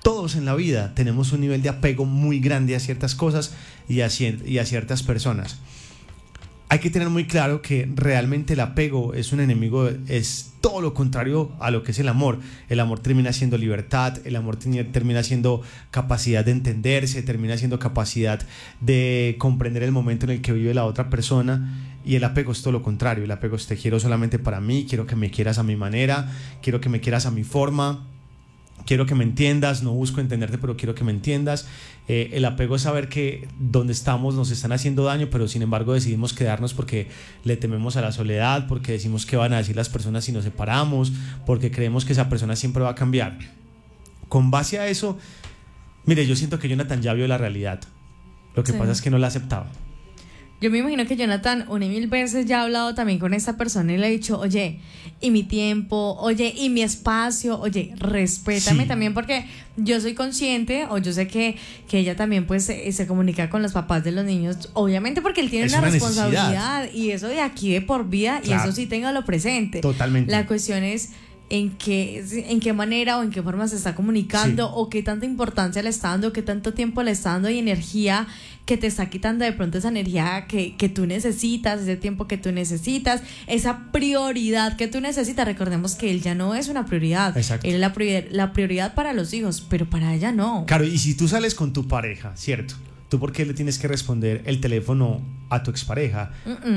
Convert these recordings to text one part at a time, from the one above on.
todos en la vida tenemos un nivel de apego muy grande a ciertas cosas y a ciertas personas. Hay que tener muy claro que realmente el apego es un enemigo, es todo lo contrario a lo que es el amor. El amor termina siendo libertad, el amor termina siendo capacidad de entenderse, termina siendo capacidad de comprender el momento en el que vive la otra persona, y el apego es todo lo contrario. El apego es: te quiero solamente para mí, quiero que me quieras a mi manera, quiero que me quieras a mi forma, quiero que me entiendas, no busco entenderte, pero quiero que me entiendas. El apego es saber que donde estamos nos están haciendo daño, pero sin embargo decidimos quedarnos porque le tememos a la soledad, porque decimos qué van a decir las personas si nos separamos, porque creemos que esa persona siempre va a cambiar. Con base a eso, mire, yo siento que Jonathan ya vio la realidad. Lo que pasa es que no la aceptaba. Yo me imagino que Jonathan 1,000 veces ya ha hablado también con esta persona y le ha dicho: oye, y mi tiempo, oye, y mi espacio, oye, respétame también, porque yo soy consciente, o yo sé que ella también pues se comunica con los papás de los niños, obviamente porque él tiene una responsabilidad, y eso de aquí de por vida, claro. Y eso sí téngalo presente. Totalmente. La cuestión es en qué manera o en qué forma se está comunicando, o qué tanta importancia le está dando, qué tanto tiempo le está dando y energía que te está quitando de pronto esa energía que tú necesitas, ese tiempo que tú necesitas, esa prioridad que tú necesitas. Recordemos que él ya no es una prioridad. Exacto. Él es la prioridad para los hijos, pero para ella no. Claro, y si tú sales con tu pareja, ¿cierto? ¿Tú por qué le tienes que responder el teléfono a tu expareja?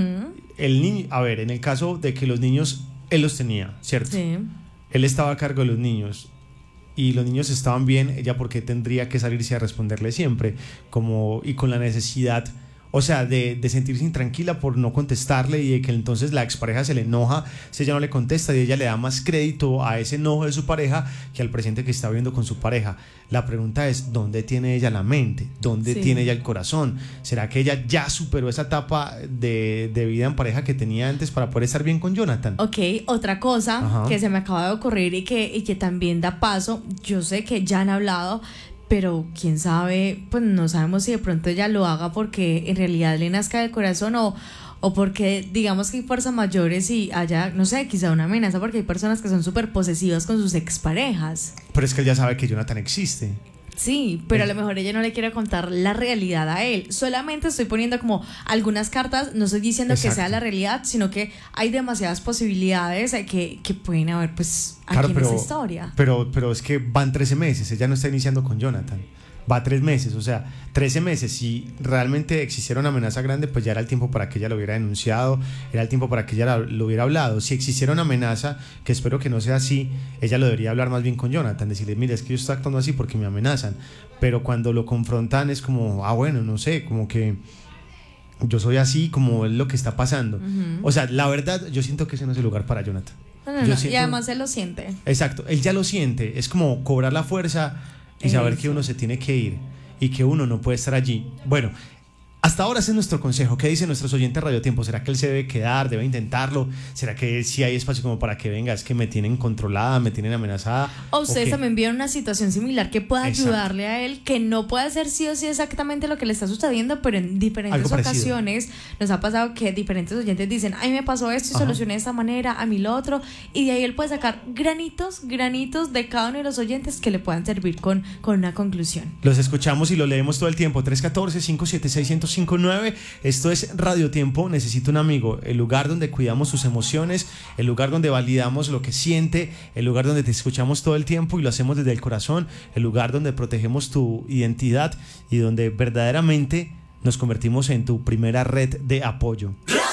El niño, a ver, en el caso de que los niños, él los tenía, ¿cierto? Sí. Él estaba a cargo de los niños y los niños estaban bien, ella por qué tendría que salirse a responderle siempre, y con la necesidad, o sea, de sentirse intranquila por no contestarle, y de que entonces la expareja se le enoja si ella no le contesta, y ella le da más crédito a ese enojo de su pareja que al presente que está viviendo con su pareja. La pregunta es: ¿dónde tiene ella la mente? ¿Dónde tiene ella el corazón? ¿Será que ella ya superó esa etapa de vida en pareja que tenía antes para poder estar bien con Jonathan? Ok, otra cosa que se me acaba de ocurrir y que también da paso, yo sé que ya han hablado, pero quién sabe, pues no sabemos si de pronto ella lo haga porque en realidad le nazca del corazón, o porque digamos que hay fuerzas mayores y haya, no sé, quizá una amenaza, porque hay personas que son súper posesivas con sus exparejas. Pero es que él ya sabe que Jonathan existe. Sí, pero a lo mejor ella no le quiere contar la realidad a él. Solamente estoy poniendo como algunas cartas, no estoy diciendo que sea la realidad, sino que hay demasiadas posibilidades que pueden haber pues aquí en esta historia. Pero es que van 13 meses, ella no está iniciando con Jonathan. Va 3 meses, o sea, 13 meses. Si realmente existiera una amenaza grande, pues ya era el tiempo para que ella lo hubiera denunciado, era el tiempo para que ella lo hubiera hablado. Si existiera una amenaza, que espero que no sea así, ella lo debería hablar más bien con Jonathan, decirle: mira, es que yo estoy actuando así porque me amenazan. Pero cuando lo confrontan es como: bueno, no sé, como que yo soy así, como es lo que está pasando. O sea, la verdad, yo siento que ese no es el lugar para Jonathan. No. Y además él lo siente. Exacto, él ya lo siente, es como cobrar la fuerza y saber que uno se tiene que ir y que uno no puede estar allí. Bueno, hasta ahora ese es nuestro consejo. ¿Qué dicen nuestros oyentes Radio Tiempo? ¿Será que él se debe quedar, debe intentarlo? ¿Será que sí hay espacio como para que venga? Es que me tienen controlada, me tienen amenazada. O ustedes también vieron una situación similar que pueda ayudarle a él, que no puede ser sí o sí exactamente lo que le está sucediendo, pero en diferentes ocasiones nos ha pasado que diferentes oyentes dicen: ay, me pasó esto y solucioné de esta manera, a mí lo otro, y de ahí él puede sacar granitos de cada uno de los oyentes que le puedan servir con una conclusión. Los escuchamos y los leemos todo el tiempo. 314-576-1059. Esto es Radio Tiempo. Necesito un amigo, el lugar donde cuidamos sus emociones, el lugar donde validamos lo que siente, el lugar donde te escuchamos todo el tiempo y lo hacemos desde el corazón, el lugar donde protegemos tu identidad y donde verdaderamente nos convertimos en tu primera red de apoyo.